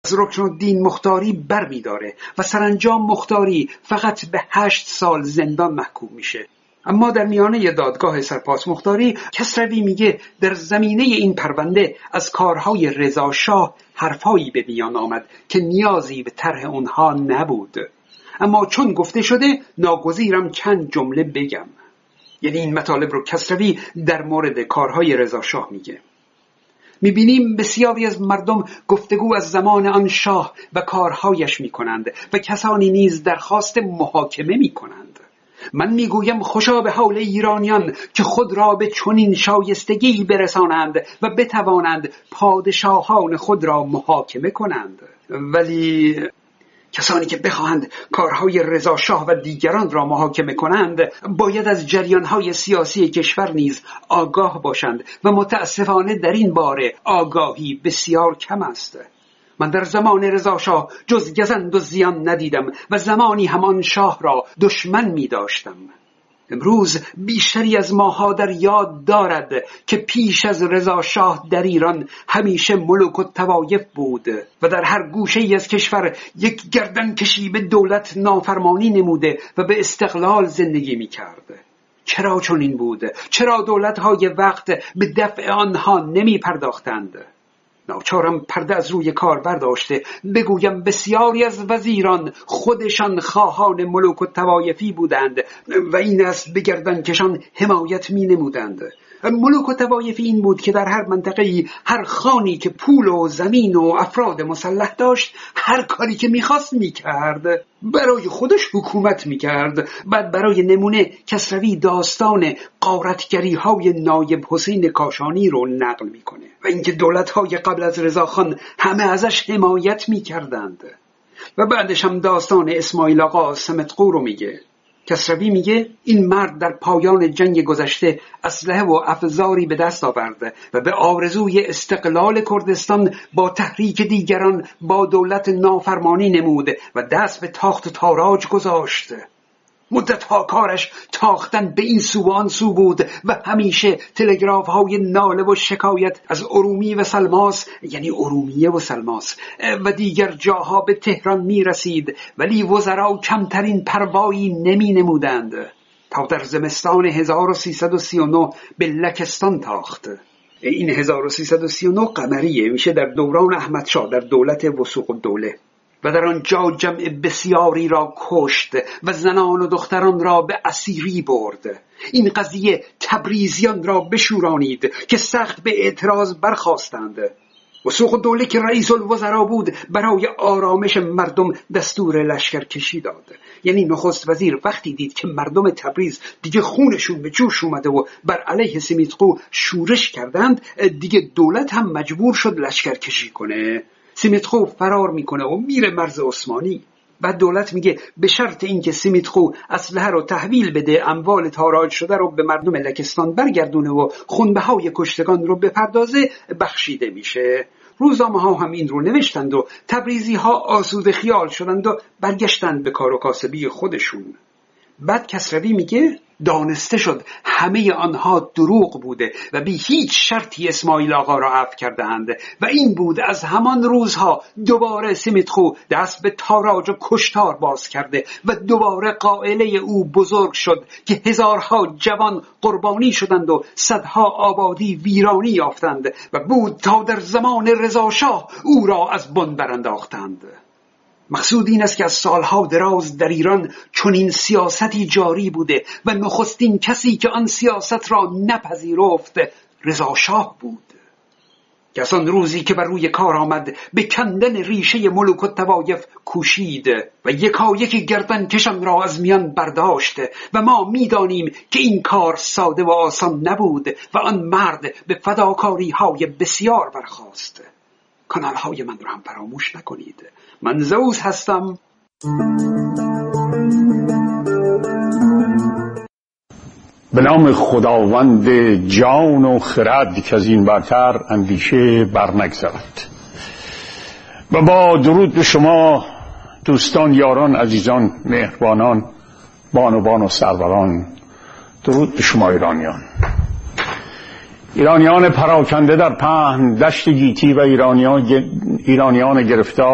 رکن الدین مختاری بر می‌داره و سرانجام مختاری فقط به 8 سال زندان محکوم میشه. اما در میانه دادگاه سرپاس مختاری کسروی میگه در زمینه این پرونده از کارهای رضا شاه حرفایی به میان آمد که نیازی به طرح اونها نبود، اما چون گفته شده ناگزیرم چند جمله بگم. یعنی این مطالب رو کسروی در مورد کارهای رضا شاه میگه. میبینیم بسیاری از مردم گفتگو از زمان آن شاه و کارهایش میکنند و کسانی نیز درخواست محاکمه میکنند. من میگویم خوشا به حال ایرانیان که خود را به چنین شایستگی برسانند و بتوانند پادشاهان خود را محاکمه کنند. ولی کسانی که بخواهند کارهای رضا شاه و دیگران را محاکمه کنند باید از جریانهای سیاسی کشور نیز آگاه باشند و متاسفانه در این باره آگاهی بسیار کم است. من در زمان رضا شاه جز گزند و زیان ندیدم و زمانی همان شاه را دشمن می داشتم. امروز بیشتری از ماها در یاد دارد که پیش از رضا شاه در ایران همیشه ملوک و طوایف بود و در هر گوشه‌ای از کشور یک گردن کشی به دولت نافرمانی نموده و به استقلال زندگی می کرد. چرا چنین بود؟ چرا دولت‌های وقت به دفع آنها نمی پرداختند؟ ناچارم پرده از روی کار برداشته بگویم بسیاری از وزیران خودشان خواهان ملوک و طوایفی بودند و این است به گردنکشان حمایت می نمودند. ملوک و طوایفی این بود که در هر منطقه‌ای هر خانی که پول و زمین و افراد مسلح داشت هر کاری که می‌خواست می‌کرد، برای خودش حکومت می‌کرد. بعد برای نمونه کسروی داستان غارتگری‌های نایب حسین کاشانی رو نقل می‌کنه و اینکه دولت‌های قبل از رضاخان همه ازش حمایت می‌کردند. و بعدش هم داستان اسماعیل آقا سمتقو رو میگه. کسروی میگه این مرد در پایان جنگ گذشته اسلحه و افزاری به دست آورد و به آرزوی استقلال کردستان با تحریک دیگران با دولت نافرمانی نمود و دست به تاخت تاراج گذاشت. مدتها کارش تاختن به این سو و آن سو بود و همیشه تلگراف های ناله و شکایت از ارومی و سلماس، یعنی ارومیه و سلماس و دیگر جاها به تهران می رسید، ولی وزرا کمترین پروایی نمی نمودند تا در زمستان 1339 به لکستان تاخت. این 1339 قمریه، میشه در دوران احمدشاه در دولت وثوق الدوله و در آنجا جمع بسیاری را کشت و زنان و دختران را به اسیری برد. این قضیه تبریزیان را بشورانید که سخت به اعتراض برخاستند. وثوق الدوله که رئیس الوزراء بود برای آرامش مردم دستور لشکرکشی داد. یعنی نخست وزیر وقتی دید که مردم تبریز دیگه خونشون به جوش اومده و بر علیه سیمیتقو شورش کردند، دیگه دولت هم مجبور شد لشکرکشی کنه. سیمیتقو فرار میکنه و میره مرز عثمانی. بعد دولت میگه به شرط اینکه سیمیتقو اسلحه رو تحویل بده، اموال تاراج شده رو به مردم لکستان برگردونه و خونبهای کشتگان رو بپردازه، بخشیده میشه. روزنامه ها هم این رو نوشتند و تبریزی ها آسوده خیال شدند و برگشتند به کار و کاسبی خودشون. بعد کسروی میگه دانسته شد همه آنها دروغ بوده و بی هیچ شرطی اسماعیل آقا را عفو کردند و این بود از همان روزها دوباره سیمیتقو دست به تاراج و کشتار باز کرده و دوباره قائله او بزرگ شد که هزارها جوان قربانی شدند و صدها آبادی ویرانی یافتند و بود تا در زمان رضا شاه او را از بن برانداختند. مقصود این است که از سالها دراز در ایران چنین سیاستی جاری بوده و نخستین کسی که آن سیاست را نپذیرفت رضا شاه بود. که از آن روزی که بر روی کار آمد به کندن ریشه ملوک و طوایف کوشید و یکایک گردنکشان را از میان برداشت و ما می‌دانیم که این کار ساده و آسان نبود و آن مرد به فداکاری‌های بسیار برخاست. کانال‌های من را هم فراموش نکنید. من زئوس هستم. به نام خداوند جان و خرد که از این برتر اندیشه برنگذرد. و با درود به شما دوستان، یاران، عزیزان، مهربانان، بانوان و سروران، درود به شما ایرانیان پراکنده در پهن دشت گیتی و ایرانیان گرفتار